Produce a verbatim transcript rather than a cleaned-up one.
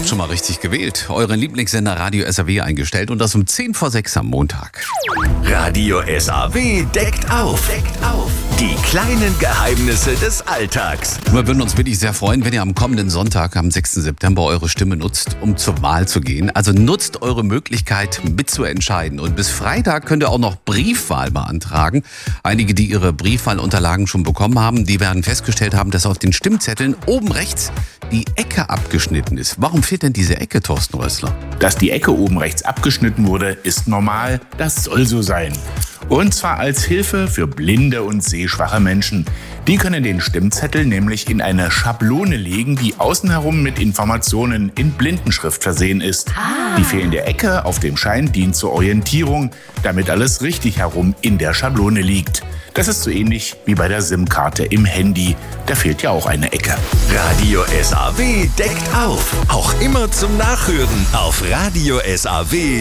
habt schon mal richtig gewählt. Euren Lieblingssender Radio S A W eingestellt und das um zehn vor sechs am Montag. Radio S A W deckt auf. Deckt auf. Die kleinen Geheimnisse des Alltags. Wir würden uns wirklich sehr freuen, wenn ihr am kommenden Sonntag, am sechsten September, eure Stimme nutzt, um zur Wahl zu gehen. Also nutzt eure Möglichkeit, mitzuentscheiden. Und bis Freitag könnt ihr auch noch Briefwahl beantragen. Einige, die ihre Briefwahlunterlagen schon bekommen haben, die werden festgestellt haben, dass auf den Stimmzetteln oben rechts die Ecke abgeschnitten ist. Warum fehlt denn diese Ecke, Thorsten Rössler? Dass die Ecke oben rechts abgeschnitten wurde, ist normal. Das soll so sein. Und zwar als Hilfe für blinde und sehschwache Menschen. Die können den Stimmzettel nämlich in eine Schablone legen, die außen herum mit Informationen in Blindenschrift versehen ist. Ah. Die fehlende Ecke auf dem Schein dient zur Orientierung, damit alles richtig herum in der Schablone liegt. Das ist so ähnlich wie bei der SIM-Karte im Handy. Da fehlt ja auch eine Ecke. Radio S A W deckt auf. Auch immer zum Nachhören auf radio s a w